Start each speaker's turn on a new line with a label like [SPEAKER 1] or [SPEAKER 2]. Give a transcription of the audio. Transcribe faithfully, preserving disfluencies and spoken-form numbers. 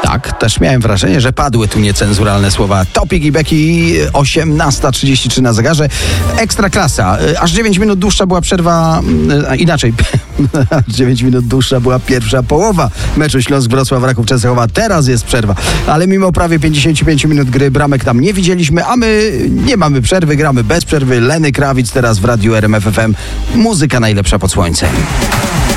[SPEAKER 1] Tak, też miałem wrażenie, że padły tu niecenzuralne słowa. Topik i Beki, osiemnasta trzydzieści trzy na zegarze. Ekstra klasa. Aż dziewięć minut dłuższa była przerwa, a inaczej, dziewięć minut dłuższa była pierwsza połowa meczu Śląsk-Wrocław Raków Częstochowa. Teraz jest przerwa. Ale mimo prawie pięćdziesięciu pięciu minut gry bramek tam nie widzieliśmy, a my nie mamy przerwy, gramy bez przerwy. Lenny Kravitz teraz w radiu R M F F M. Muzyka najlepsza pod słońcem.